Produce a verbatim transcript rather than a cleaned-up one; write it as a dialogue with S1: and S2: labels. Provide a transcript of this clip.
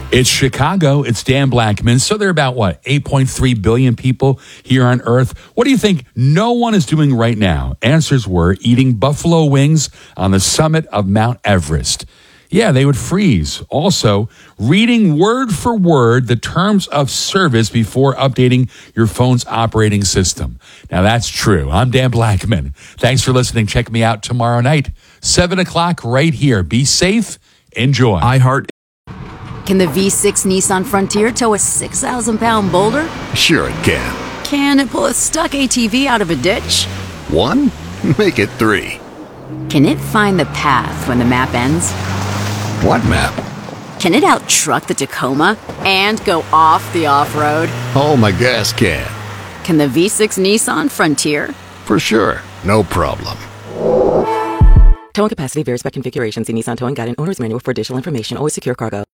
S1: It's Chicago. It's Dan Blackman. So there are about, what, eight point three billion people here on Earth. What do you think no one is doing right now? Answers were eating buffalo wings on the summit of Mount Everest. Yeah, they would freeze. Also, reading word for word the terms of service before updating your phone's operating system. Now, that's true. I'm Dan Blackman. Thanks for listening. Check me out tomorrow night, seven o'clock right here. Be safe. Enjoy.
S2: iHeart.
S3: Can the V six Nissan Frontier tow a six thousand pound boulder?
S4: Sure it can.
S3: Can it pull a stuck A T V out of a ditch?
S4: One? Make it three.
S3: Can it find the path when the map ends?
S4: What map?
S3: Can it out-truck the Tacoma and go off the off-road?
S4: Oh, my gas can.
S3: Can the V six Nissan Frontier?
S4: For sure. No problem.
S5: Towing capacity varies by configuration. See Nissan Towing Guide and Owner's Manual for additional information. Always secure cargo.